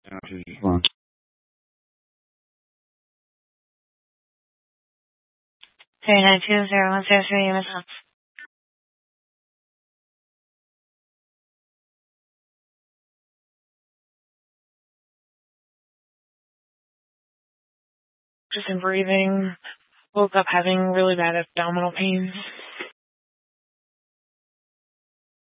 Yeah, she's just fine. Three nine two zero one zero three Miss Hunt. Just in breathing. Woke up having really bad abdominal pains.